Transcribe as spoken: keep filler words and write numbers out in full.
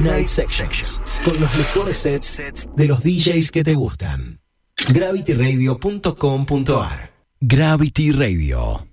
Night Sections, con los mejores sets de los D Js que te gustan. gravity radio punto com punto a r. Gravity Radio.